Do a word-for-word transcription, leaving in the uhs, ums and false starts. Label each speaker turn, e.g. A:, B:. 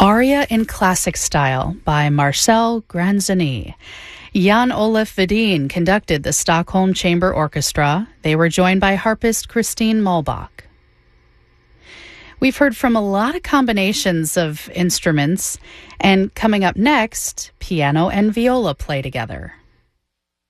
A: Aria in Classic Style by Marcel Granzoni. Jan Olaf Vedin conducted the Stockholm Chamber Orchestra. They were joined by harpist Christine Malbach. We've heard from a lot of combinations of instruments, and coming up next, piano and viola play together.